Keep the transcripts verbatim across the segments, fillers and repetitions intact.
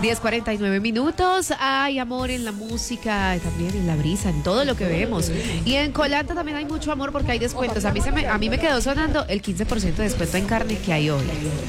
diez cuarenta y nueve minutos. Hay amor en la música, también en la brisa, en todo lo que vemos. Y en Colanta también hay mucho amor porque hay descuentos. A mí, se me, a mí me quedó sonando el quince por ciento de descuento en carne que hay hoy.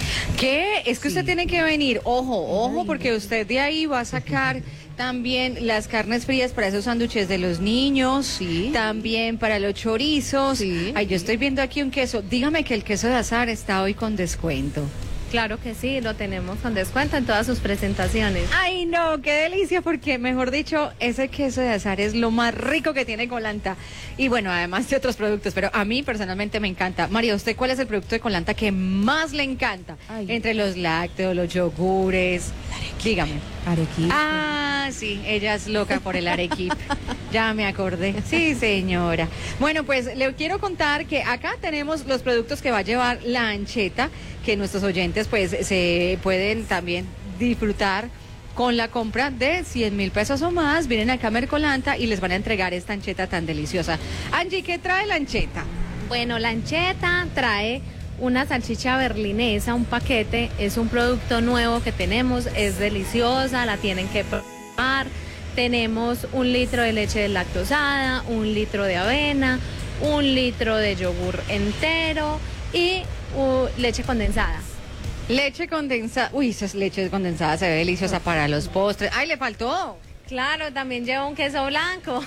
¿Qué? Es que Sí. usted tiene que venir. Ojo, ojo, porque usted de ahí va a sacar también las carnes frías para esos sándwiches de los niños. Sí. También para los chorizos. Sí. Ay, yo estoy viendo aquí un queso. Dígame que el queso de azar está hoy con descuento. Claro que sí, lo tenemos con descuento en todas sus presentaciones. Ay, no, qué delicia, porque mejor dicho, ese queso de azar es lo más rico que tiene Colanta. Y bueno, además de otros productos, pero a mí personalmente me encanta. María, ¿usted cuál es el producto de Colanta que más le encanta? Ay. Entre los lácteos, los yogures. Dígame. Arequipe. Ah, sí, ella es loca por el arequipe. Ya me acordé. Sí, señora. Bueno, pues le quiero contar que acá tenemos los productos que va a llevar la ancheta, que nuestros oyentes pues se pueden también disfrutar con la compra de cien mil pesos o más. Vienen acá a Mercolanta y les van a entregar esta ancheta tan deliciosa. Angie, ¿qué trae la ancheta? Bueno, la ancheta trae una salchicha berlinesa, un paquete, es un producto nuevo que tenemos, es deliciosa, la tienen que probar. Tenemos un litro de leche deslactosada, un litro de avena, un litro de yogur entero y uh, leche condensada. Leche condensada. Uy, esa leche condensada se ve deliciosa para los postres. ¡Ay, le faltó! Claro, también lleva un queso blanco.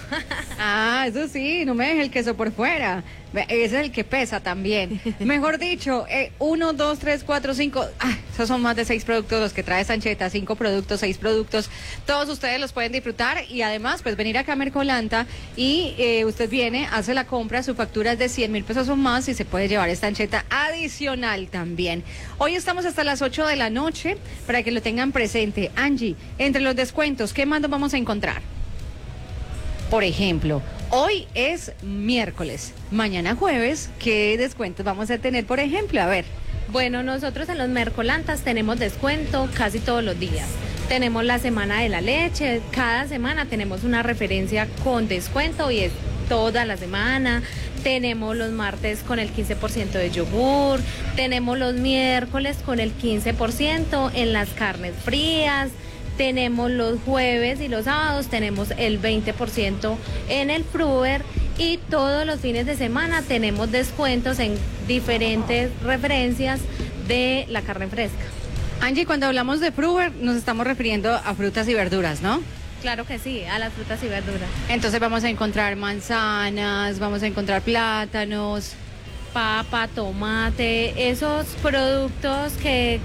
Ah, eso sí, no me deje el queso por fuera. Ve, ese es el que pesa también. Mejor dicho, eh, uno, dos, tres, cuatro, cinco. Ah, esos son más de seis productos los que trae Sancheta. Cinco productos, seis productos. Todos ustedes los pueden disfrutar y además, pues venir acá a Mercolanta y eh, usted viene, hace la compra, su factura es de cien mil pesos o más y se puede llevar esta ancheta adicional también. Hoy estamos hasta las ocho de la noche para que lo tengan presente. Angie, entre los descuentos, ¿qué más nos vamos a encontrar? Por ejemplo, hoy es miércoles, mañana jueves, ¿qué descuentos vamos a tener, por ejemplo? A ver. Bueno, nosotros en los Mercolantas tenemos descuento casi todos los días. Tenemos la semana de la leche, cada semana tenemos una referencia con descuento y es toda la semana. Tenemos los martes con el quince por ciento de yogur, tenemos los miércoles con el quince por ciento en las carnes frías. Tenemos los jueves y los sábados, tenemos el veinte por ciento en el Fruver y todos los fines de semana tenemos descuentos en diferentes referencias de la carne fresca. Angie, cuando hablamos de Fruver nos estamos refiriendo a frutas y verduras, ¿no? Claro que sí, a las frutas y verduras. Entonces vamos a encontrar manzanas, vamos a encontrar plátanos. Papa, tomate, esos productos que